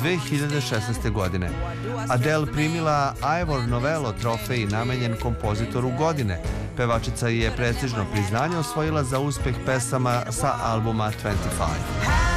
2016. godine. Adele primila Ivor Novello trofej namenjen kompozitoru godine. Pevačica je prestižno priznanje osvojila za uspeh pesama sa albuma 25.